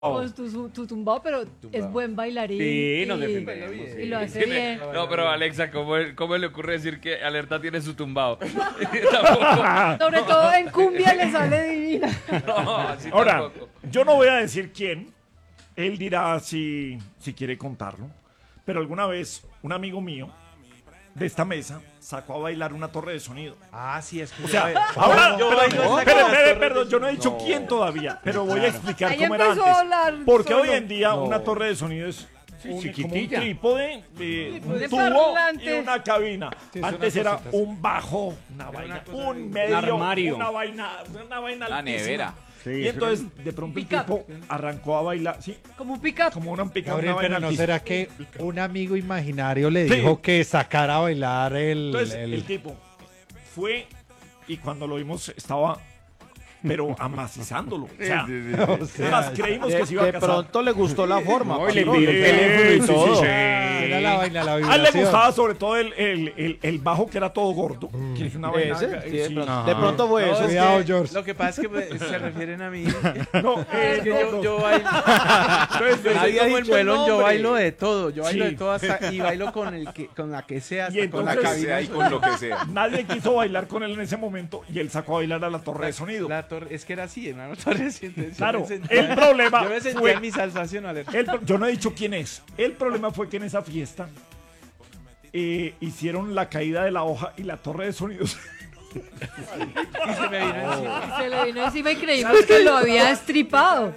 con tu tumbado, pero es buen bailarín. Sí, nos y, defendemos. y lo hace bien. No, pero Alexa, ¿cómo le ocurre decir que Alerta tiene su tumbado? Tampoco. Sobre todo en cumbia le sale divina. No, así Ahora, tampoco. yo no voy a decir quién. Él dirá si quiere contarlo. Pero alguna vez un amigo mío de esta mesa sacó a bailar una torre de sonido. Ah, sí, es que O sea, ahora, perdón, yo no he dicho No. quién todavía, pero voy a explicar Ahí cómo era empezó a antes. hablar Porque solo. hoy en día No. una torre de sonido es como un chiquitilla. trípode, un de tubo parlante. y una cabina. Sí, es Antes una era cosita así. un bajo, una vaina, cosa un de- medio, armario. una vaina La altísima. nevera. Y entonces de pronto el Pick-up. tipo arrancó a bailar, sí, Como un pick-up. como una pica, Gabriel, una pero vaina ¿no altísima. será que un amigo imaginario le Sí. dijo que sacara a bailar Entonces el tipo fue y cuando lo vimos estaba pero amacizándolo. O sea, O sea, además creímos que se iba a De casar. pronto le gustó la forma. No, y le patrón. pidió el teléfono y todo. era la vaina, la A él le vibración. gustaba sobre todo el bajo que era todo gordo. Que es una vaina. Ese, sí, sí. de pronto fue No, eso. es Cuidado, que George. Lo que pasa es que se refieren a mí. No, Es que no. yo bailo. Entonces, Yo soy Nadie ha como el dicho el vuelón, yo nombre. bailo de todo. Yo bailo Sí. de todo hasta, y bailo con la que sea, Y hasta con la entonces- cabina. Y con lo que sea. nadie quiso bailar con él en ese momento y él sacó a bailar a la torre de sonido. La torre, es que era así, en una torre así. entonces yo Claro, me sentía- el problema Yo me sentía fue- en mi salsación, Alerta. Yo no he dicho quién es. El problema fue que en esa fiesta hicieron la caída de la hoja y la torre de sonidos. Y se me vino encima. Se le vino encima y creímos que lo había estripado.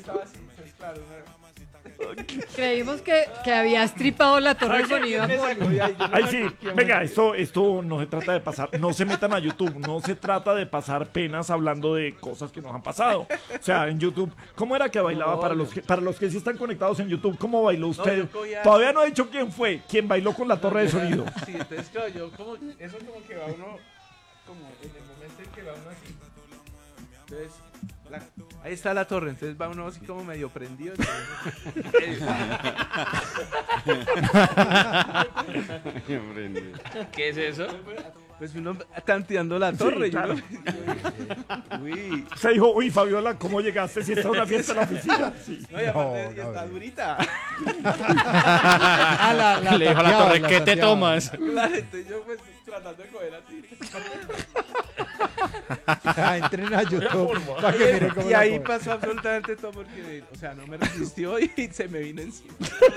Creímos que había estripado la torre de sonido. Ay, sí, venga, esto no se trata de pasar, no se metan a YouTube, no se trata de pasar penas hablando de cosas que nos han pasado. O sea, en YouTube, ¿cómo era que bailaba para los que sí están conectados en YouTube? ¿Cómo bailó usted? yo cogía- Todavía no he dicho quién fue, quién bailó con la torre de sonido. Sí, entonces claro, yo como, eso como que va uno, como en el momento en que va uno así. Entonces, ahí está la torre, entonces va uno así como medio prendido. ¿Qué es eso? Pues uno tanteando la torre. claro. Uy. Se dijo, uy, Fabiola, ¿cómo llegaste si está una fiesta en la oficina? Sí. No, y aparte No, está durita. Ah, Le dijo a la tanteaba, torre, ¿qué te tanteaba. tomas? Claro, entonces yo pues tratando de coger así. Ah, entren a YouTube para que miren cómo Y la ahí coge. pasó absolutamente todo porque, o sea, no me resistió y se me vino encima.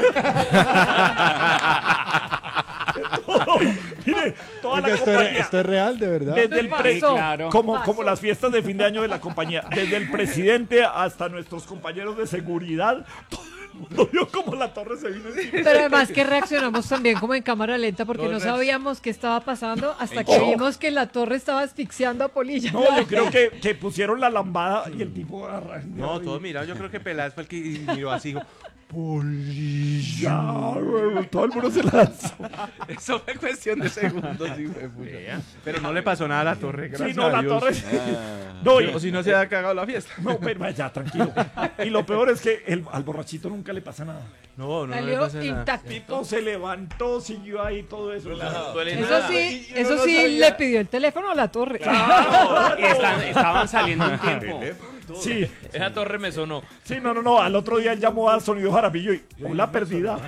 Mire, toda Oiga, la compañía. esto es real, de verdad. Desde el Pasó. claro. como las fiestas de fin de año de la compañía, desde el presidente hasta nuestros compañeros de seguridad, todo el mundo vio como la torre se vino encima. Pero además que reaccionamos también como en cámara lenta porque no sabíamos qué estaba pasando hasta que vimos que la torre estaba asfixiando a Polilla. No, yo creo que pusieron la lambada y el tipo arrancó. No, todo mirado, yo creo que Peláez fue el que miró así, dijo, Ya, todo el mundo se lanzó. eso fue cuestión de segundos, sí, fue pucha. Pero no le pasó nada a la torre, gracias Sí, no, a la Dios. torre. No, O si no se había cagado la fiesta. no, pero ya, tranquilo. Y lo peor es que al borrachito nunca le pasa nada. No, no le Salió pasa nada. intacto. El tipo se levantó, siguió ahí todo eso. Eso sí, le pidió el teléfono a la torre. Y estaban saliendo un tiempo. Sí, Esa torre me sonó. sí, no. Al otro día él llamó a Sonido Jaramillo y hola perdida.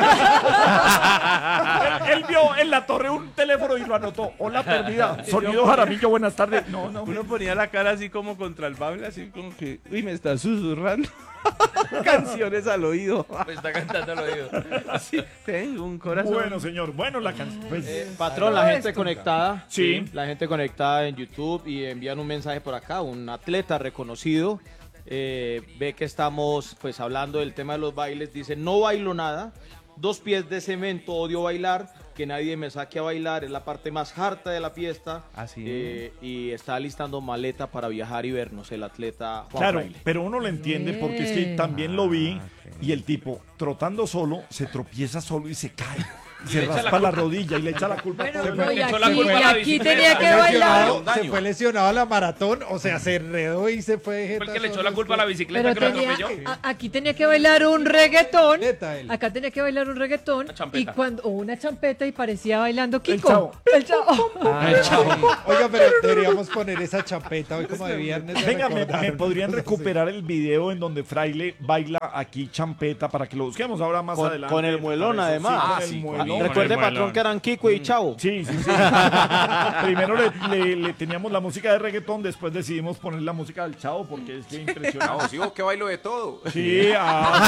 él vio en la torre un teléfono y lo anotó. Hola perdida. Sonido Jaramillo, buenas tardes. No. Uno ponía la cara así como contra el bable, así como que, uy, me está susurrando canciones al oído. Me está cantando al oído. Así, tengo un corazón. Bueno, señor. Bueno, la canción. Pues, Patrón, la gente conectada. Sí. La gente conectada en YouTube y envían un mensaje por acá. Un atleta reconocido ve que estamos pues hablando del tema de los bailes. Dice, no bailo nada. 2 pies de cemento, odio bailar. Que nadie me saque a bailar. Es la parte más harta de la fiesta. Así. Y está listando maleta para viajar y vernos el atleta Juan claro, Fraile. pero uno lo entiende porque es que también lo vi y el tipo trotando solo se tropieza solo y se cae. se raspa la rodilla y le echa la culpa. Bueno, a todo. no, y echó la aquí, culpa a y la aquí bicicleta. tenía que bailar. Se fue lesionado a la maratón, o sea, se enredó y se fue. Fue el que le echó la culpa a la bicicleta Pero que lo tenía, atropelló. aquí tenía que bailar un reggaetón. Neta, él. Acá tenía que bailar un reggaetón. Una champeta. Y cuando, o una champeta y parecía bailando El Kiko. Chavo. El Chavo. Oiga, pero deberíamos poner esa champeta hoy como de viernes. Venga, me recordaron. podrían recuperar el video en donde Fraile baila aquí champeta para que lo busquemos ahora más adelante. Con el muelón, Para eso, además. sí, con Ah, el sí, muelón. con Recuerde, el patrón, que eran Kiko y Chavo. Sí, sí, sí. Primero le teníamos la música de reggaetón, después decidimos poner la música del Chavo porque es que impresionante. No, sí, vos que bailo de todo. Sí, muy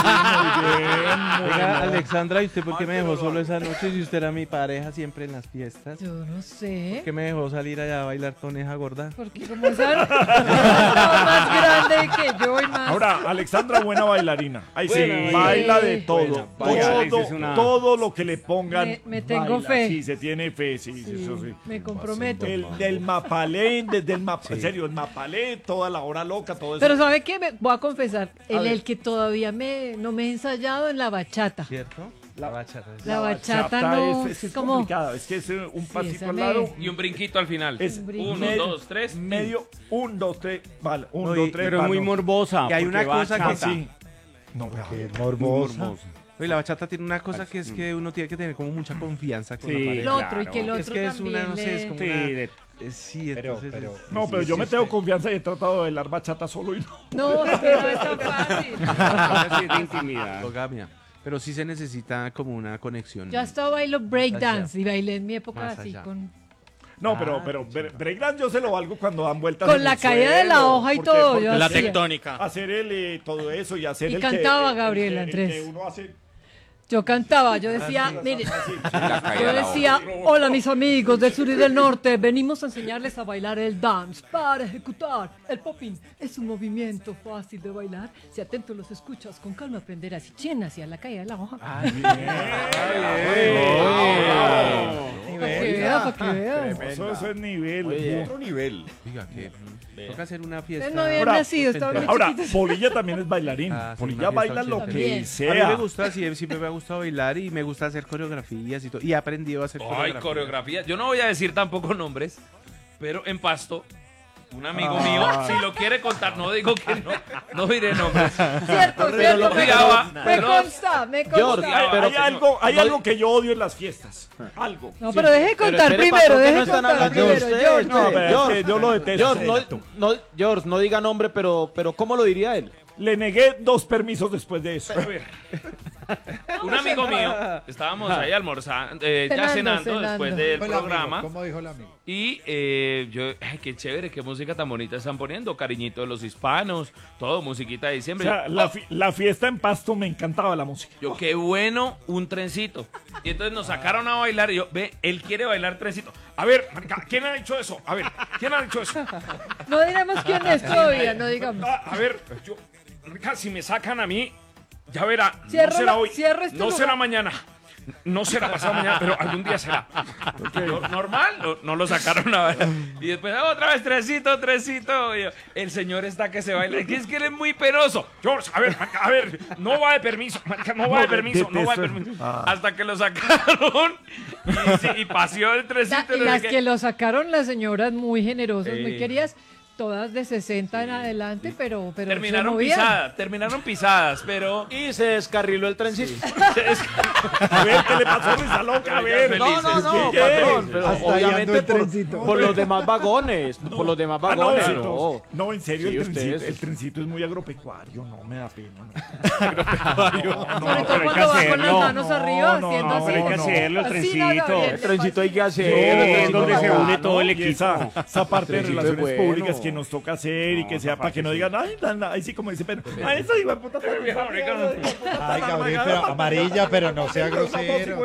bien, muy Oiga, bien. Alexandra, ¿y usted por qué me dejó solo esa noche si usted era mi pareja siempre en las fiestas? Yo no sé. ¿Por qué me dejó salir allá a bailar toneja gorda? Porque como esa estaba más grande que yo y más. Ahora, Alexandra, buena bailarina. Ahí sí, Buena, baila sí. de todo. Buena, Todo, Alex es una- todo lo que le pongan. Me tengo baila. fe. Sí, se tiene fe, sí, Sí, eso sí. me comprometo. Del Mapalé, desde el Mapalé, en serio, el Mapalé, toda la hora loca, todo eso. Pero ¿sabe qué? Me voy a confesar. ver. El que todavía no me he ensayado en la bachata. ¿Cierto? La bachata. La bachata no es como... complicada, es que es un pasito esa al me- lado. Y un brinquito al final. Es Un brinquito. 1, 2, 3. Medio, 1, 2, 3, vale, 1, Oye, 2, 3, Pero es muy morbosa. Y hay una porque cosa que bachata. sí. No, Que es Muy morbosa. morbosa. Oye, la bachata tiene una cosa que es que uno tiene que tener como mucha confianza con Sí. la pareja. El otro, y que el otro Es que es también una, no sé, es le- como Sí, una... de- Sí, Pero- entonces... pero- No, pero yo me tengo confianza y he tratado de bailar bachata solo y no. No, pero no es tan fácil. sí, de intimidad. Endogamia. Pero sí se necesita como una conexión. Yo hasta bailo breakdance y bailé en mi época Más así allá. con No, pero breakdance yo se lo valgo cuando dan vueltas Con en la el caída de la suelo, hoja y porque- todo, porque yo La hacía. tectónica. hacer todo eso y hacer Y el cantaba que, Gabriela el Andrés. que uno hace Yo cantaba, yo decía, mire, La caída yo de la decía, hola mis amigos del sur y del norte, venimos a enseñarles a bailar el dance para ejecutar el popping. Es un movimiento fácil de bailar. Si atento los escuchas, con calma aprenderás y chien hacia la caída de la hoja. Para que vea, para que vea. Eso es nivel. Oye. Otro nivel. Diga que toca hacer una fiesta. Ustedes no habían Ahora, nacido, estaban muy Ahora, chiquitos. Polilla también es bailarín. Ah, sí, Polilla una fiesta baila lo ochentera. que También. A mí sea. me gusta, siempre me ha gustado bailar y me gusta hacer coreografías y todo. Y he aprendido a hacer Ay, coreografía. Yo no voy a decir tampoco nombres, pero en Pasto, un amigo mío, si lo quiere contar, no digo que no, no diré nombres. Cierto, lo cierto, odiaba, me pero- consta, me George, consta. Hay, pero- hay algo que yo odio en las fiestas. Algo. No, pero deje Pero contar espere, primero, patrón, que deje no están contar hablando de primero, usted. George. No, pero es George. que yo lo detesto. George, no diga nombre, pero ¿cómo lo diría él? Le negué 2 permisos después de eso. Un amigo mío, estábamos ahí almorzando, ya cenando después del Fue el amigo, programa. ¿cómo dijo el amigo? Y yo, ay, qué chévere, qué música tan bonita están poniendo, cariñito de los hispanos, todo, musiquita de O diciembre. sea, la fiesta en Pasto me encantaba la música. Yo, qué bueno, un trencito. Y entonces nos sacaron a bailar y yo, ve, él quiere bailar trencito. A ver, marica, ¿quién ha dicho eso? A ver, ¿quién ha dicho eso? No diremos quién es todavía, no digamos. A ver, yo, marica, si me sacan a mí, ya verá, Cierra no será la- hoy, cierra este no lugar. será mañana. No será pasado mañana, pero algún día será. Normal, no lo sacaron a bailar. Y después, otra vez, trencito. Y yo, el señor está que se baila. Es que él es muy penoso. George, a ver, no va de permiso. Marica, no va de permiso. Hasta que lo sacaron y paseó el trencito. Y no sé las qué. que lo sacaron las señoras muy generosas, muy Sí. queridas, todas de 60 en adelante, pero se movían. Terminaron pisadas, pero... Y se descarriló el trencito. A ver, ¿qué le pasó a esa loca? A ver. No, No, ¿Qué? patrón, pero Hasta ahí ando obviamente el trencito. por los demás vagones, por los demás Ah, no, vagones. sí, no. no, en serio, Sí, ustedes. el trencito es muy agropecuario, no me da pena. Sobre todo pero hay que cuando va con las hacerlo. manos arriba, No, haciendo no, así. pero hay que hacerlo, el Así, trencito. no, Gabriel, El trencito hay que No, hacerlo. es donde se une todo el Y equipo. esa parte de trencito es relaciones bueno. públicas que nos toca hacer y que sea para que no digan, ay, ahí sí como dice, pero, ay, eso iba puta. Ay, Gabriel, pero amarilla, pero no sea grosero.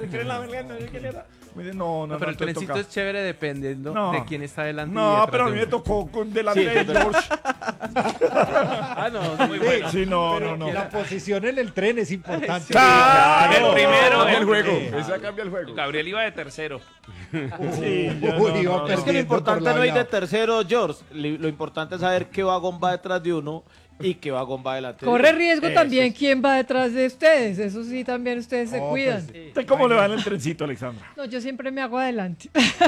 No, No, pero el trencito es chévere dependiendo No. de quién está delante. y No, detrás pero a de mí me uno. tocó con delante Sí, de es verdad. George. Ah, no, muy bueno. Sí, no. La posición en el tren es importante. Claro. El primero, el el juego. juego. Esa cambia el juego. Gabriel iba de tercero. Sí, yo Uy, no, iba no, Es que lo perdiendo por importante lado no y ir de lado. tercero, George. Lo importante es saber qué vagón va detrás de uno y que vagón va delante. Corre riesgo Eso también es. quién va detrás de ustedes. Eso sí, también ustedes se cuidan. ¿Usted cómo le va en el trencito, Alexandra? No, yo siempre me hago adelante.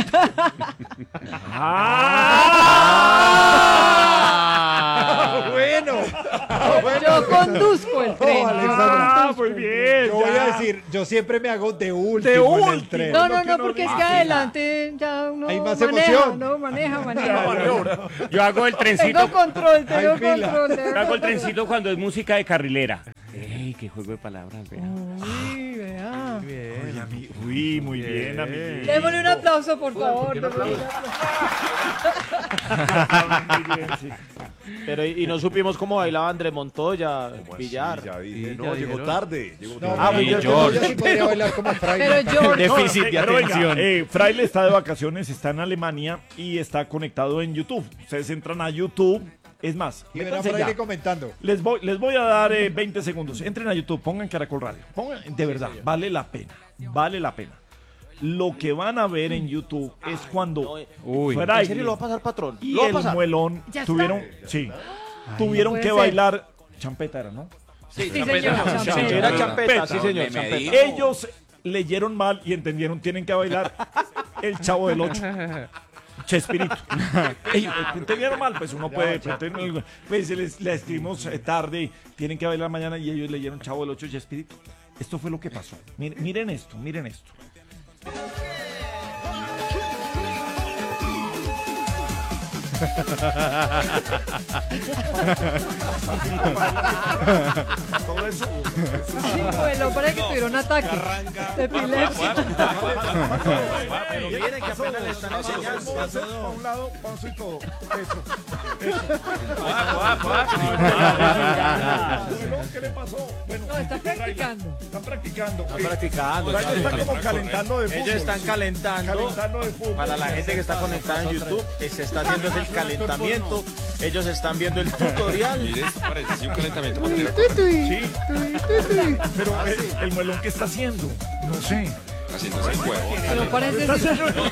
Bueno. Yo conduzco el tren. Ah, muy bien. Yo voy a ya. decir, yo siempre me hago de último en el tren. No, Lo que no, no porque es que diga. adelante ya uno Hay más maneja, emoción. no, maneja. Yo hago el Tengo trencito. control, Hay tengo fila. control. Yo hago el trencito cuando es música de carrilera. ¡Ey, qué juego de palabras! Vea. Uy, vea. Uy, muy bien, amiguito. Démosle un aplauso, por favor. Muy bien, sí. Pero y no supimos cómo bailaba Andrés Montoya, Villar. Ya dije, Sí, no, ya llegó dijeron. tarde. No, Ah, pero George. yo sí podría bailar como Fraile. Pero George, No, Déficit de pero venga, atención. Fraile está de vacaciones, está en Alemania y está conectado en YouTube. Ustedes entran a YouTube. Es más, Y verá a métanse Fraile ya. comentando. Les voy a dar 20 segundos. Entren a YouTube, pongan Caracol Radio. De verdad, vale la pena. Vale la pena. Lo que van a ver en YouTube es cuando Uy. ¿En Fraile serio lo va a pasar, patrón? y ¿Lo va a el pasar? muelón ¿Ya está? tuvieron, tuvieron puede que ser. bailar. Champeta era, ¿no? sí, señor. champeta. Era champeta, sí señor, Me champeta. dijo. Ellos leyeron mal y entendieron, tienen que bailar el Chavo del 8. Chespirito. Ellos entendieron mal, pues uno puede. Pues le escribimos tarde, tienen que bailar mañana y ellos leyeron Chavo del 8 Chespirito. Esto fue lo que pasó. Miren esto, miren esto. Todo eso. Sí, bueno, parece que tuvieron un ataque de epilepsia. Pero miren que apenas le están enseñando. Para un lado, paso y todo. Eso. ¿Qué le pasó? Bueno, No, está practicando. están practicando. Están practicando. Fraile está como calentando de fútbol. Ellos están calentando. Calentando de fútbol. Para la gente que está conectada en YouTube, se está haciendo el calentamiento. Ellos están viendo el tutorial. Mire, esto parece un calentamiento. Sí, pero el muelón que está haciendo, no sé. Haciéndose el huevo. Pero parece Está haciendo el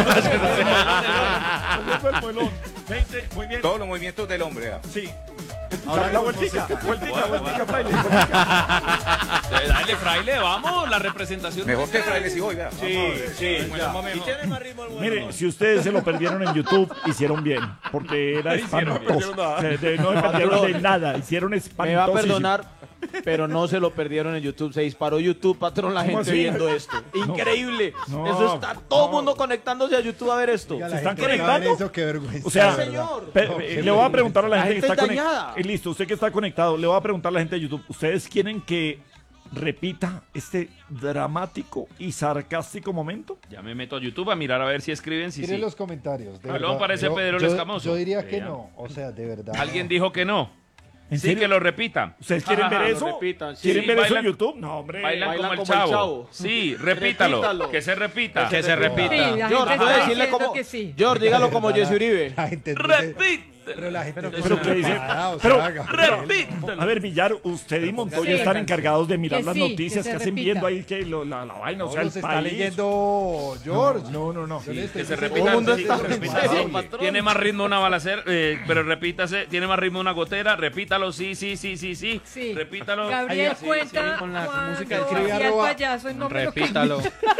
muelón. 20, muy bien. Todos los movimientos del hombre. ¿Ah? Sí. Ahora la vueltica, Fraile. Dale, Fraile, vamos, la representación. Mejor que Fraile si hoy, vea. Sí, Mire, si ustedes se lo perdieron en YouTube, hicieron bien, porque era espantoso. No se perdieron de nada, hicieron espantoso. me va a perdonar, pero no se lo perdieron en YouTube. Se disparó YouTube, patrón, la ¿Cómo gente así? viendo esto. Increíble. No, Eso está todo el mundo conectándose a YouTube a ver esto. Oiga, ¿Se la están gente que va a ver conectando? Eso, qué vergüenza. O sea, de verdad. señor. le voy a preguntar a la La gente que gente está es dañada. conectada. Listo, usted que está conectado, le voy a preguntar a la gente de YouTube. ¿Ustedes quieren que repita este dramático y sarcástico momento? Ya me meto a YouTube a mirar a ver si escriben, si Miren sí. los comentarios. de Pelón verdad. parece Pedro el Escamoso. Yo diría que Vean. no. O sea, de verdad. Alguien dijo que no. ¿En Sí, serio? que lo repita. ¿Ustedes quieren ver Lo eso? repitan, sí. ¿Quieren Sí, ver eso en bailan- YouTube? No, hombre. Bailan como el como el chavo. chavo. Sí, repítalo. Repítalo. Que se repita. Que se repita. Sí, la George, gente ¿puede está decirle diciendo cómo? que sí. George, dígalo como Jesse Uribe. La gente dice- Repítelo. Pero la gente Pero ¿qué dice? o sea, Pero, haga. Repítelo. a ver, Villar, usted y Montoya Sí. están encargados de mirar Que las sí, noticias que que se hacen repita. viendo ahí que la vaina, o sea, el Todos está país. leyendo George. No. Yo le estoy Que se diciendo- repita. Todo el mundo Sí, está que se repita, en serio, sí. patrón. Tiene más ritmo una balacera, pero repítase. Tiene más ritmo una gotera, repítalo. Sí. Sí. Repítalo. Gabriel Sí, cuenta sí, con la música cuando del hacía el arroba- payaso y no me lo Repítalo.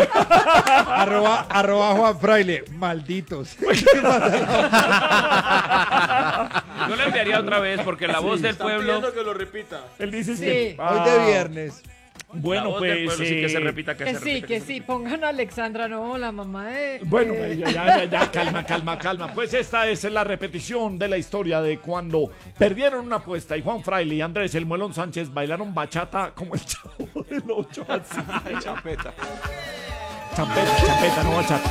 arroba Juan Fraile, malditos. Yo le enviaría otra vez porque la voz del Están pueblo. pidiendo que lo repita. Él dice Sí. que... Hoy de viernes. La Bueno, voz del pues... pueblo, sí, que se repita, que Que se sí, repita. que sí, pongan a Alexandra, no, la mamá de... Bueno, ya, calma. Pues esta es la repetición de la historia de cuando perdieron una apuesta y Juan Fraile y Andrés el Muelón Sánchez bailaron bachata como el Chavo del 8, así. Champeta. Champeta, no bachata.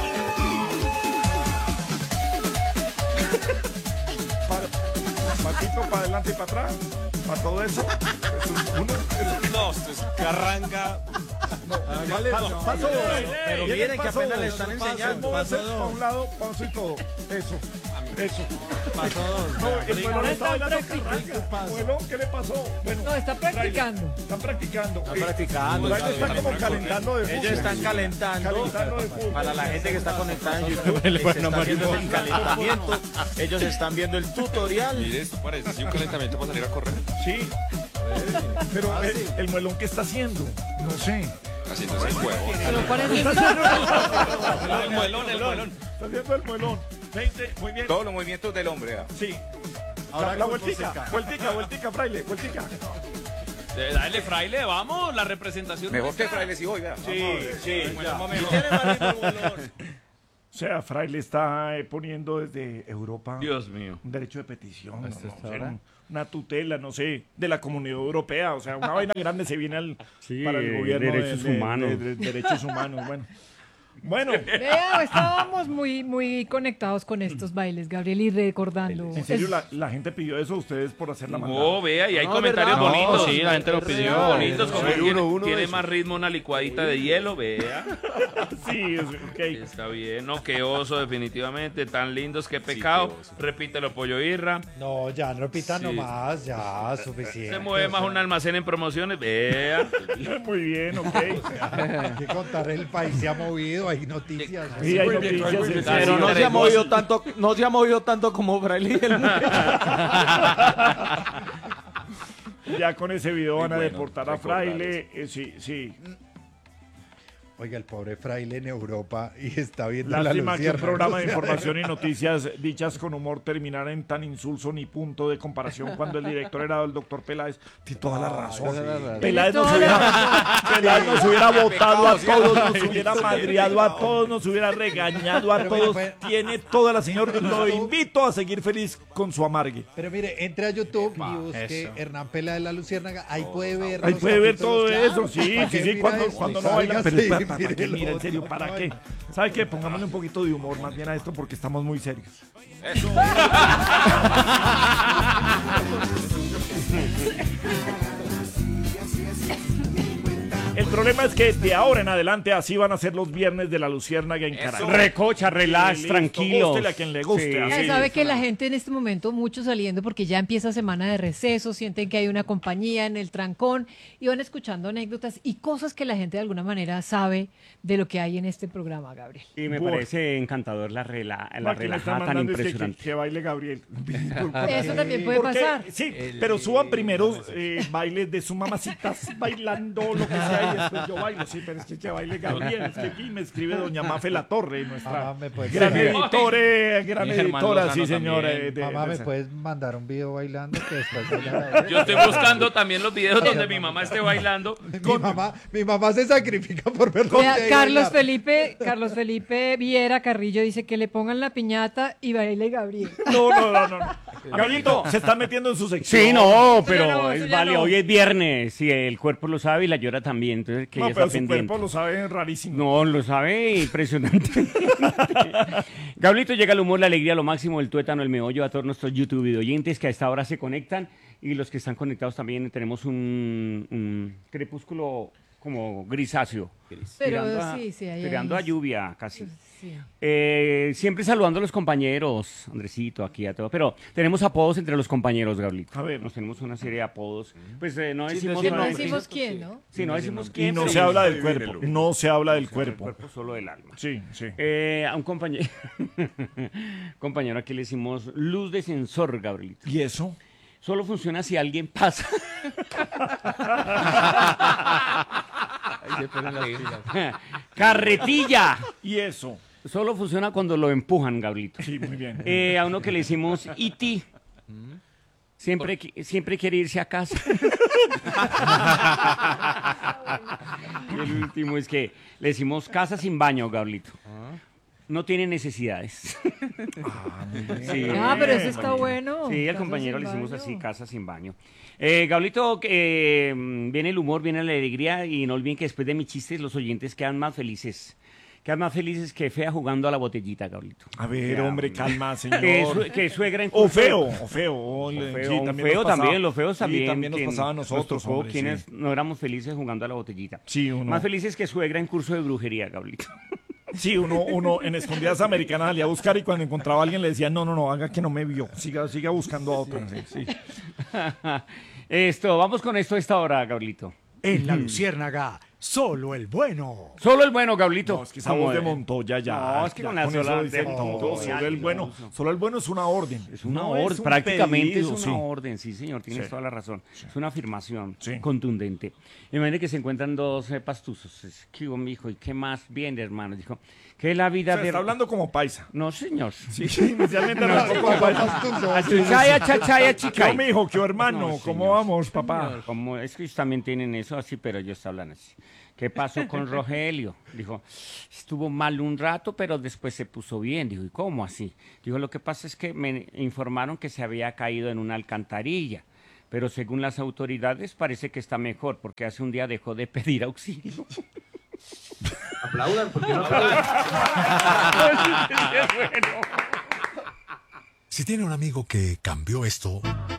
Patito para adelante y para atrás, para todo eso. No, esto es carranga. Paso. Pero miren que apenas le están enseñando. Para un lado, paso y todo. Eso. Eso. Pasó. No, el muelón está bailando practicando. carranga. Muelón, ¿qué le pasó? Bueno, No, está practicando. Fraile, están practicando. Están practicando. Fraile está como calentando de fútbol. Ellos están calentando. De fútbol. Para la gente que está conectada en YouTube, se está haciendo el calentamiento. Ellos están viendo el tutorial. Mire, esto parece sí, un calentamiento para salir a correr. Sí. Pero el muelón, ¿qué está haciendo? No sé. Haciéndose el huevo. Pero parece El muelón, el muelón. Está haciendo el muelón. 20, muy bien. Todos los movimientos del hombre. Sí. Ahora La con vueltica, vueltica, Fraile, vueltica. Dale, fraile, vamos, la representación. Mejor que Fraile si hoy, vea. Sí, O sea, Fraile está poniendo desde Europa Dios mío. un derecho de petición, no sé, una tutela, no sé, de la Comunidad Europea. O sea, una vaina grande se viene para el gobierno derechos humanos. de derechos humanos. Bueno, Vea, estábamos muy conectados con estos bailes, Gabriel, y recordando. en serio, la gente pidió eso a ustedes por hacer la maldad. No, vea, y hay No, comentarios ¿verdad? bonitos. No, sí, la gente lo pidió. Bonitos, como Ser uno de tiene esos. más ritmo una licuadita de hielo, vea. Sí, ok. Está bien, no, qué oso, definitivamente. Tan lindos, qué pecado. qué oso. Repítelo, pollo irra. No, ya, no repita Sí. nomás, ya, suficiente. Se mueve más un almacén en promociones, vea. Muy bien, ok. Hay que contar, el país se ha movido, hay noticias. Sí, hay noticias. sí, Pero sí. no se ha movido tanto, no se ha movido tanto como Fraile y el Ya con ese video van a bueno deportar a recordar Fraile. Sí. Oiga, el pobre Fraile en Europa y está viendo la Lástima que un luciérnaga. programa de información y noticias dichas con humor terminara en tan insulso ni punto de comparación cuando el director era el doctor Peláez. Tiene toda la razón. Peláez nos hubiera votado a todos, nos hubiera madreado a todos, nos hubiera regañado a Pero todos. mira, Tiene toda la señora. Lo invito a seguir feliz con su amargue. Pero mire, entre a YouTube y busque Hernán Peláez de la Luciérnaga, ahí puede ver. Ahí los puede ver capítulos, todo claro. eso, sí, ¿Para qué sí, mira cuando eso? no bailan. Pero Sálgase y ¿para mire qué? lo Mira, en otro, serio, ¿para qué? ¿Sabe qué? Pongámosle un poquito de humor más bien a esto porque estamos muy serios. El problema es que de ahora en adelante así van a ser los viernes de la Luciérnaga en Caracas. Recocha, relax, Listo, tranquilos. gústele a quien le guste, Sí. así. Ya sabe que la gente en este momento, mucho saliendo porque ya empieza semana de receso, sienten que hay una compañía en el trancón y van escuchando anécdotas y cosas que la gente de alguna manera sabe de lo que hay en este programa, Gabriel. Y me Bueno. parece encantador la Aquí me están relajada tan mandando es que impresionante. baile Gabriel. Eso también puede Porque- pasar. Sí, pero suban primero bailes de su mamacitas bailando lo que sea y después yo bailo. Sí, pero es que baile Gabriel. Es que aquí me escribe doña Mafe La Torre, nuestra Mamá, ¿me puedes gran mandar- gran Y Germán editora, sí Lozano señora. también. Mamá, ¿me puedes mandar un video bailando que después voy a Yo estoy buscando también los videos donde mi mamá esté bailando. mi mamá se sacrifica por ver Vea, dónde Carlos bailar. Felipe Viera Carrillo dice que le pongan la piñata y baile Gabriel. No. Gabrielito, se está metiendo en su sección. Sí, no, Pero pero no, es eso ya vale, no. hoy es viernes y el cuerpo lo sabe y la llora también, entonces que No, ya pero está su pendiente. cuerpo lo sabe rarísimo. No, lo sabe impresionante. Gablito, llega el humor, la alegría, lo máximo, el tuétano, el meollo a todos nuestros YouTube video oyentes que a esta hora se conectan y los que están conectados también tenemos un crepúsculo como grisáceo. Pero Tirando sí, hay tirando a ahí. lluvia casi. Sí. Siempre saludando a los compañeros, Andresito, aquí a todos, pero tenemos apodos entre los compañeros, Gablito. A ver. Nos tenemos una serie de apodos. Pues no Sí, decimos... Que no nombres. decimos quién, ¿no? Sí, no decimos Y quién. no pero- se habla del Adivínelo. cuerpo. No se habla del El cuerpo. cuerpo, solo del alma. Sí. A un compañero, compañero aquí le decimos luz de sensor, Gabrielito. ¿Y eso? Solo funciona si alguien pasa. Carretilla. ¿Y eso? Solo funciona cuando lo empujan, Gabrielito. Sí, muy bien. A uno que le decimos iti. Siempre quiere irse a casa. Y el último es que le decimos casa sin baño, Gabrielito. No tiene necesidades. Sí. Ah, pero eso está bueno. Sí, al Casa compañero sin le hicimos baño. así, casa sin baño. Gablito, viene el humor, viene la alegría y no olviden que después de mis chistes los oyentes quedan más felices. Quedan más felices que fea jugando a la botellita, Gablito. A ver, hombre, calma, señor. Que suegra en O curso de- feo. O feo, Sí, nos pasaba. también, los feos Sí, también. también nos que pasaba a nosotros, tocó hombre, quienes sí. no éramos felices jugando a la botellita. Sí, uno. Más felices que suegra en curso de brujería, Gablito. Sí, uno en escondidas americanas salía a buscar y cuando encontraba a alguien le decía, no, haga que no me vio, siga buscando a otro. Sí. Vamos con esto a esta hora, Gablito. En La Luciérnaga, solo el bueno. Solo el bueno, Gablito. No, es que esa voz de Montoya ya. No, es que con la sola de Montoya. Solo el bueno. Solo el bueno es una orden. Es una No, orden, es un prácticamente pedido, es una orden, sí señor, tienes Sí. toda la razón. Sí. Es una afirmación Sí. contundente. Imagínate que se encuentran dos pastuzos. ¿Qué hubo, mijo? ¿Y qué más bien, hermano? Dijo, ¿qué es la vida O sea, de...? está hablando como paisa. No, señor. Sí, inicialmente hablando como paisa. Achachaya, achachaya, ¿Qué chicay. mijo? ¿Qué hermano? No, ¿Cómo señor. vamos, papá? Como es que ellos también tienen eso así, pero ellos hablan así. ¿Qué pasó con Rogelio? Dijo, estuvo mal un rato, pero después se puso bien. Dijo, ¿y cómo así? Dijo, lo que pasa es que me informaron que se había caído en una alcantarilla, pero según las autoridades parece que está mejor, porque hace un día dejó de pedir auxilio. Aplaudan, porque no aplaudan. Si tiene un amigo que cambió esto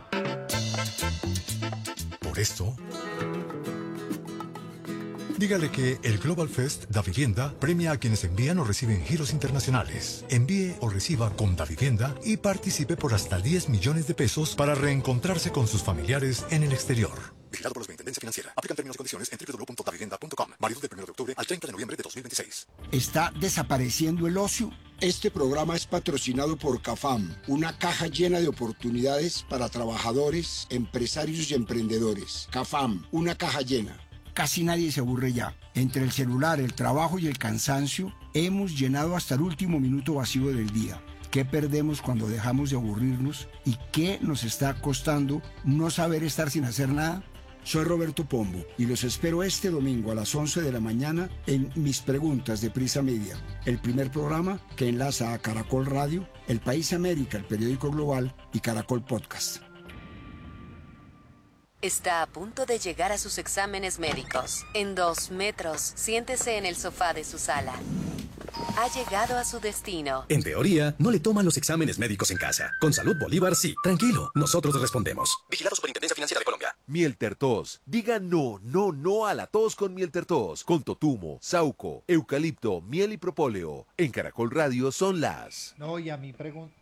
por esto, dígale que el Global Fest Da Vivienda premia a quienes envían o reciben giros internacionales. Envíe o reciba con Da Vivienda y participe por hasta 10 millones de pesos para reencontrarse con sus familiares en el exterior. Vigilado por la Superintendencia Financiera. Aplican términos y condiciones en www.davivienda.com. Válido del 1 de octubre al 30 de noviembre de 2026. ¿Está desapareciendo el ocio? Este programa es patrocinado por CAFAM, una caja llena de oportunidades para trabajadores, empresarios y emprendedores. CAFAM, una caja llena. Casi nadie se aburre ya. Entre el celular, el trabajo y el cansancio, hemos llenado hasta el último minuto vacío del día. ¿Qué perdemos cuando dejamos de aburrirnos? ¿Y qué nos está costando no saber estar sin hacer nada? Soy Roberto Pombo y los espero este domingo a las 11 de la mañana en Mis Preguntas de Prisa Media, el primer programa que enlaza a Caracol Radio, El País América, el periódico global y Caracol Podcast. Está a punto de llegar a sus exámenes médicos. En 2 metros, siéntese en el sofá de su sala. Ha llegado a su destino. En teoría, no le toman los exámenes médicos en casa. Con Salud Bolívar, sí. Tranquilo, nosotros respondemos. Vigilado Superintendencia Financiera de Colombia. Miel Tertos. Diga no a la tos con Miel Tertos. Con totumo, sauco, eucalipto, miel y propóleo. En Caracol Radio son las... No, y a mí pregunta.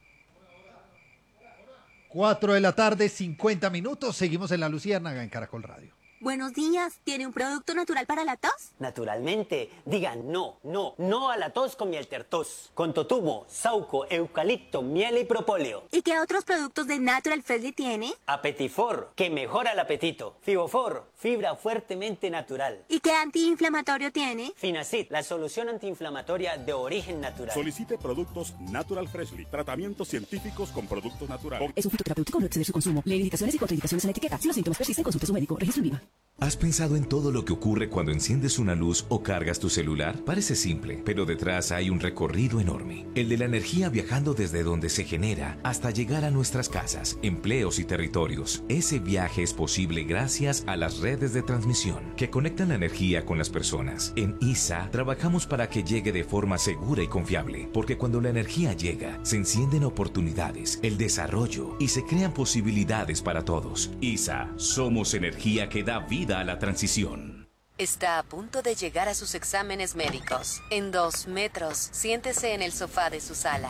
4 de la tarde, 50 minutos. Seguimos en La Luciérnaga en Caracol Radio. Buenos días, ¿tiene un producto natural para la tos? Naturalmente, diga no a la tos con Miel Tertos. Con totumo, sauco, eucalipto, miel y propóleo. ¿Y qué otros productos de Natural Freshly tiene? Apetifor, que mejora el apetito. Fibofor, fibra fuertemente natural. ¿Y qué antiinflamatorio tiene? Finacid, la solución antiinflamatoria de origen natural. Solicite productos Natural Freshly. Tratamientos científicos con productos naturales. Es un fitoterapéutico, no exceder su consumo. Lee indicaciones y contraindicaciones en la etiqueta. Si los síntomas persisten, consulte a su médico. Registro en Viva. ¿Has pensado en todo lo que ocurre cuando enciendes una luz o cargas tu celular? Parece simple, pero detrás hay un recorrido enorme. El de la energía viajando desde donde se genera hasta llegar a nuestras casas, empleos y territorios. Ese viaje es posible gracias a las redes de transmisión que conectan la energía con las personas. En ISA trabajamos para que llegue de forma segura y confiable, porque cuando la energía llega, se encienden oportunidades, el desarrollo y se crean posibilidades para todos. ISA, somos energía que da vida a la transición. Está a punto de llegar a sus exámenes médicos. En 2 metros, siéntese en el sofá de su sala.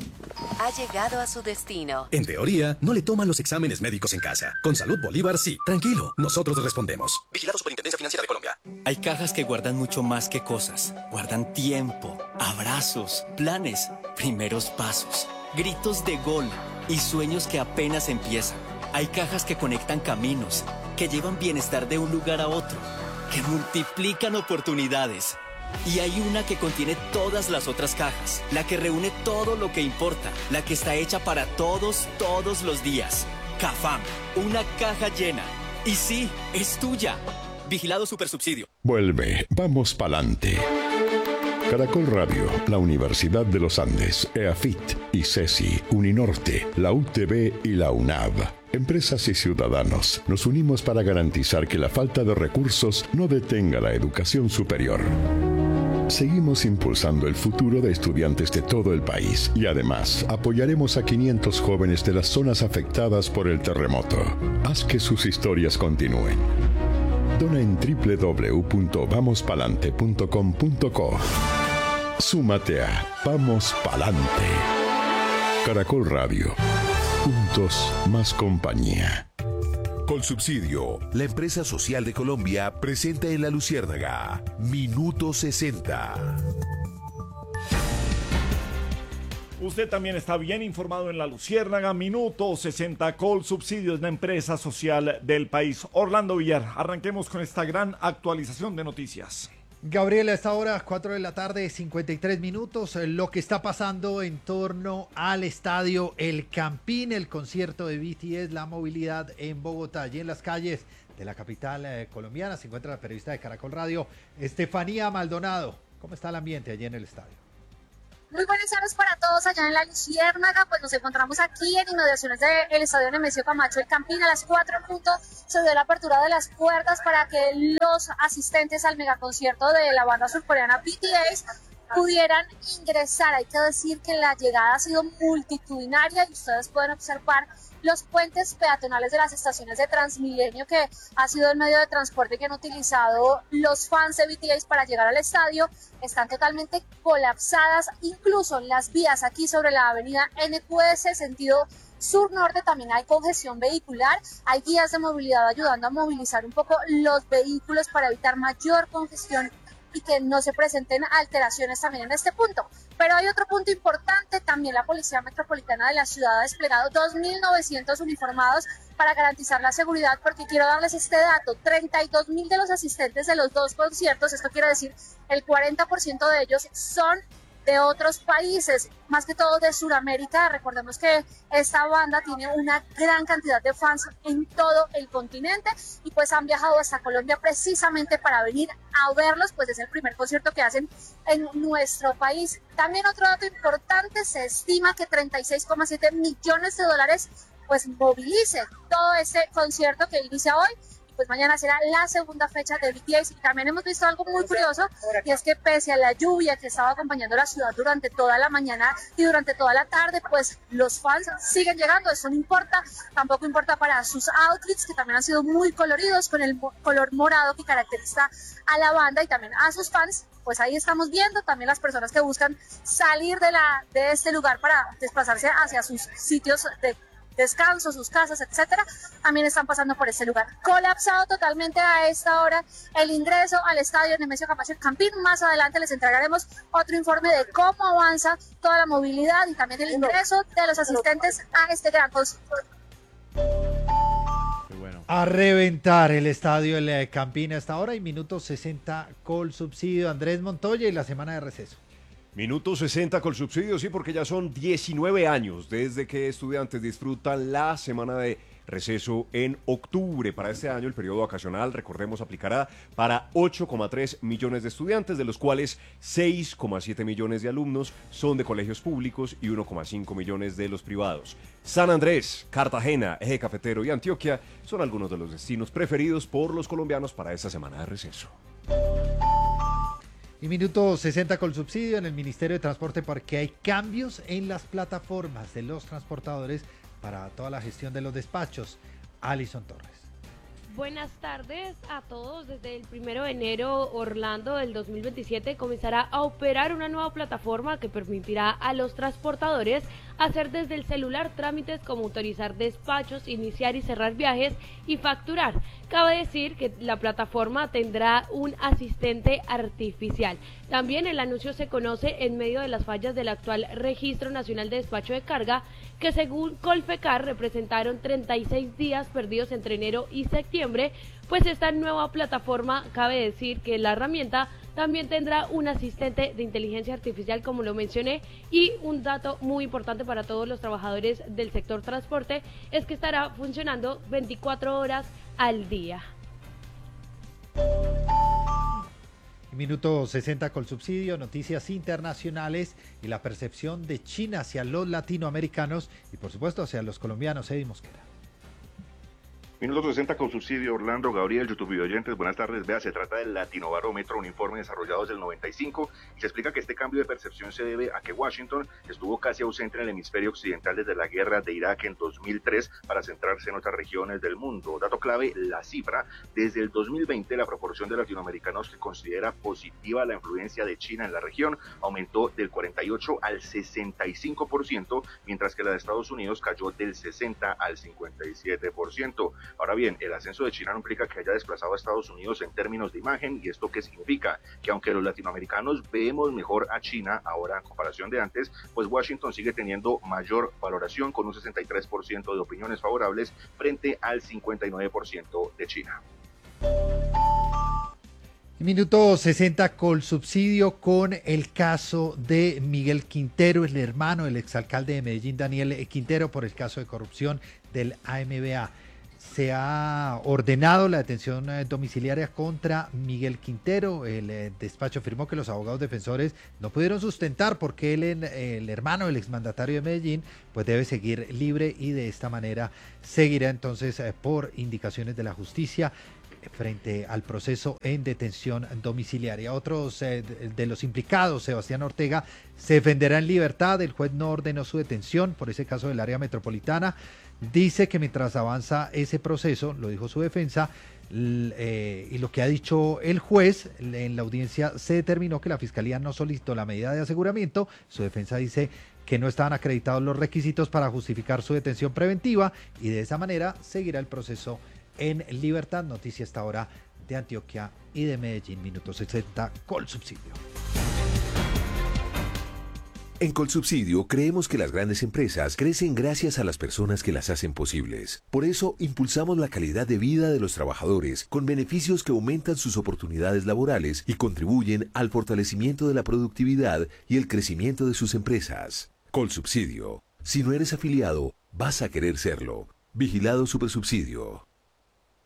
Ha llegado a su destino. En teoría, no le toman los exámenes médicos en casa. Con Salud Bolívar, sí. Tranquilo, nosotros respondemos. Vigilado Superintendencia Financiera de Colombia. Hay cajas que guardan mucho más que cosas. Guardan tiempo, abrazos, planes, primeros pasos, gritos de gol y sueños que apenas empiezan. Hay cajas que conectan caminos, que llevan bienestar de un lugar a otro, que multiplican oportunidades. Y hay una que contiene todas las otras cajas, la que reúne todo lo que importa, la que está hecha para todos los días. CAFAM, una caja llena. Y sí, es tuya. Vigilado Supersubsidio. Vuelve, vamos pa'lante. Caracol Radio, la Universidad de los Andes, EAFIT, ICESI, Uninorte, la UTB y la UNAV. Empresas y ciudadanos, nos unimos para garantizar que la falta de recursos no detenga la educación superior. Seguimos impulsando el futuro de estudiantes de todo el país y además apoyaremos a 500 jóvenes de las zonas afectadas por el terremoto. Haz que sus historias continúen. Dona en www.vamospalante.com.co. Súmate a Vamos Palante. Caracol Radio. Juntos más compañía. Colsubsidio, la empresa social de Colombia, presenta en La Luciérnaga Minuto 60. Usted también está bien informado en La Luciérnaga. Minuto 60. Colsubsidio es la empresa social del país. Orlando Villar, arranquemos con esta gran actualización de noticias. Gabriel, a esta hora, 4 de la tarde, 53 minutos, lo que está pasando en torno al estadio El Campín, el concierto de BTS, la movilidad en Bogotá. Allí en las calles de la capital colombiana se encuentra la periodista de Caracol Radio, Estefanía Maldonado. ¿Cómo está el ambiente allí en el estadio? Muy buenas tardes para todos allá en La Luciérnaga, pues nos encontramos aquí en inmediaciones del Estadio Nemesio Camacho El Campín. A las 4 se dio la apertura de las puertas para que los asistentes al megaconcierto de la banda surcoreana BTS pudieran ingresar. Hay que decir que la llegada ha sido multitudinaria y ustedes pueden observar los puentes peatonales de las estaciones de Transmilenio, que ha sido el medio de transporte que han utilizado los fans de BTS para llegar al estadio, están totalmente colapsadas. Incluso las vías aquí sobre la avenida NQS, sentido sur-norte, también hay congestión vehicular. Hay guías de movilidad ayudando a movilizar un poco los vehículos para evitar mayor congestión y que no se presenten alteraciones también en este punto. Pero hay otro punto importante, también la Policía Metropolitana de la ciudad ha desplegado 2.900 uniformados para garantizar la seguridad, porque quiero darles este dato: 32.000 de los asistentes de los dos conciertos, esto quiere decir el 40% de ellos son de otros países, más que todo de Sudamérica. Recordemos que esta banda tiene una gran cantidad de fans en todo el continente y pues han viajado hasta Colombia precisamente para venir a verlos, pues es el primer concierto que hacen en nuestro país. También otro dato importante, se estima que 36,7 millones de dólares pues movilice todo este concierto que inicia hoy. Pues mañana será la segunda fecha de BTS. Y también hemos visto algo muy curioso, y es que pese a la lluvia que estaba acompañando la ciudad durante toda la mañana y durante toda la tarde, pues los fans siguen llegando. Eso no importa, tampoco importa para sus outfits, que también han sido muy coloridos, con el color morado que caracteriza a la banda y también a sus fans. Pues ahí estamos viendo también las personas que buscan salir de este lugar para desplazarse hacia sus sitios de descanso, sus casas, etcétera, también están pasando por este lugar. Colapsado totalmente a esta hora el ingreso al estadio Nemesio Camacho El Campín. Más adelante les entregaremos otro informe de cómo avanza toda la movilidad y también el ingreso de los asistentes a este gran concierto. A reventar el estadio El Campín hasta ahora y minuto 60 Colsubsidio. Andrés Montoya y la semana de receso. Minuto 60 Colsubsidio, sí, porque ya son 19 años desde que estudiantes disfrutan la semana de receso en octubre. Para este año el periodo vacacional, recordemos, aplicará para 8,3 millones de estudiantes, de los cuales 6,7 millones de alumnos son de colegios públicos y 1,5 millones de los privados. San Andrés, Cartagena, Eje Cafetero y Antioquia son algunos de los destinos preferidos por los colombianos para esta semana de receso. Y minuto 60 Colsubsidio en el Ministerio de Transporte, porque hay cambios en las plataformas de los transportadores para toda la gestión de los despachos. Alison Torres. Buenas tardes a todos. Desde el 1 de enero, Orlando del 2027 comenzará a operar una nueva plataforma que permitirá a los transportadores hacer desde el celular trámites como autorizar despachos, iniciar y cerrar viajes y facturar. Cabe decir que la plataforma tendrá un asistente artificial. También el anuncio se conoce en medio de las fallas del actual Registro Nacional de Despacho de Carga, que según Colfecar representaron 36 días perdidos entre enero y septiembre. Pues esta nueva plataforma, cabe decir que la herramienta también tendrá un asistente de inteligencia artificial, como lo mencioné, y un dato muy importante para todos los trabajadores del sector transporte es que estará funcionando 24 horas al día. Minuto 60 Colsubsidio, noticias internacionales y la percepción de China hacia los latinoamericanos y por supuesto hacia los colombianos. Eddie Mosquera. Minuto 60 con subsidio. Orlando, Gabriel, YouTube video oyentes, buenas tardes. Vea, se trata del Latinobarómetro, un informe desarrollado desde el 95 y se explica que este cambio de percepción se debe a que Washington estuvo casi ausente en el hemisferio occidental desde la guerra de Irak en 2003 para centrarse en otras regiones del mundo. Dato clave, la cifra, desde el 2020 la proporción de latinoamericanos que considera positiva la influencia de China en la región aumentó del 48 al 65%, mientras que la de Estados Unidos cayó del 60 al 57%. Ahora bien, el ascenso de China no implica que haya desplazado a Estados Unidos en términos de imagen. ¿Y esto qué significa? Que aunque los latinoamericanos vemos mejor a China ahora en comparación de antes, pues Washington sigue teniendo mayor valoración con un 63% de opiniones favorables frente al 59% de China. Minuto 60 con subsidio con el caso de Miguel Quintero, el hermano del exalcalde de Medellín, Daniel Quintero, por el caso de corrupción del AMBA. Se ha ordenado la detención domiciliaria contra Miguel Quintero. El despacho afirmó que los abogados defensores no pudieron sustentar porque el hermano del exmandatario de Medellín pues debe seguir libre y de esta manera seguirá entonces por indicaciones de la justicia frente al proceso en detención domiciliaria. Otros de los implicados, Sebastián Ortega, se defenderá en libertad. El juez no ordenó su detención por ese caso del área metropolitana. Dice que mientras avanza ese proceso, lo dijo su defensa, y lo que ha dicho el juez, en la audiencia se determinó que la Fiscalía no solicitó la medida de aseguramiento. Su defensa dice que no estaban acreditados los requisitos para justificar su detención preventiva y de esa manera seguirá el proceso en libertad. Noticia hasta ahora de Antioquia y de Medellín. Minuto 60 con subsidio. En Colsubsidio creemos que las grandes empresas crecen gracias a las personas que las hacen posibles. Por eso impulsamos la calidad de vida de los trabajadores con beneficios que aumentan sus oportunidades laborales y contribuyen al fortalecimiento de la productividad y el crecimiento de sus empresas. Colsubsidio. Si no eres afiliado, vas a querer serlo. Vigilado Supersubsidio.